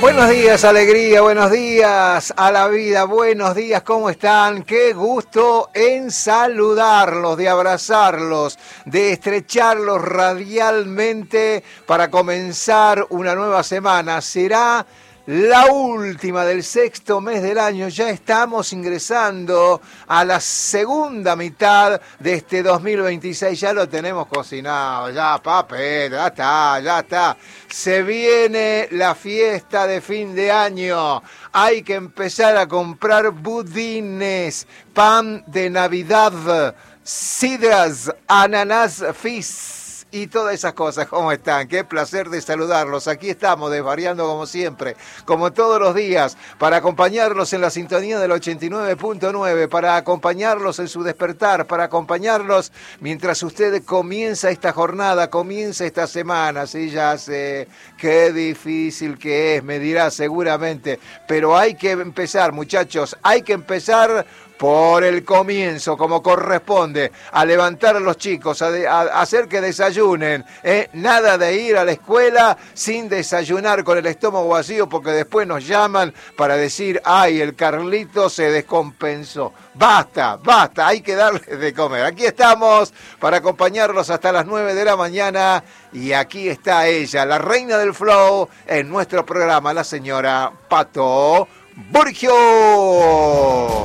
Buenos días, alegría, buenos días a la vida, buenos días, ¿cómo están? Qué gusto en saludarlos, de abrazarlos, de estrecharlos radialmente para comenzar una nueva semana. Será la última del sexto mes del año, ya estamos ingresando a la segunda mitad de este 2026, ya lo tenemos cocinado, ya papel, ya está. Se viene la fiesta de fin de año, hay que empezar a comprar budines, pan de Navidad, sidras, ananás fizz. Y todas esas cosas, ¿cómo están? Qué placer de saludarlos. Aquí estamos, desvariando como siempre, como todos los días, para acompañarlos en la sintonía del 89.9, para acompañarlos en su despertar, para acompañarlos mientras usted comienza esta jornada, comienza esta semana. Sí, ya sé, qué difícil que es, me dirá seguramente, pero hay que empezar, muchachos, hay que empezar por el comienzo, como corresponde, a levantar a los chicos, a hacer que desayunen. Nada de ir a la escuela sin desayunar con el estómago vacío, porque después nos llaman para decir, ay, el Carlito se descompensó. Basta, hay que darles de comer. Aquí estamos para acompañarlos hasta las 9 de la mañana y aquí está ella, la reina del flow, en nuestro programa, la señora Pato Burgio.